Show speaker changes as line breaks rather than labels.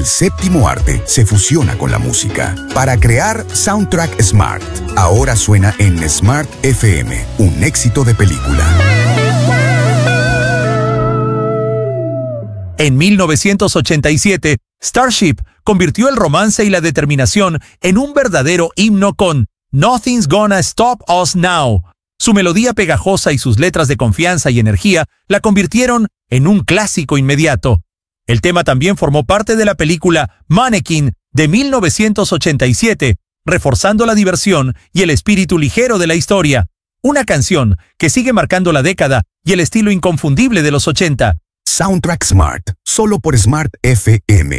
El séptimo arte se fusiona con la música para crear Soundtrack Smart. Ahora suena en Smart FM, un éxito de película.
En 1987, Starship convirtió el romance y la determinación en un verdadero himno con Nothing's Gonna Stop Us Now. Su melodía pegajosa y sus letras de confianza y energía la convirtieron en un clásico inmediato. El tema también formó parte de la película Mannequin de 1987, reforzando la diversión y el espíritu ligero de la historia. Una canción que sigue marcando la década y el estilo inconfundible de los 80.
Soundtrack Smart, solo por Smart FM.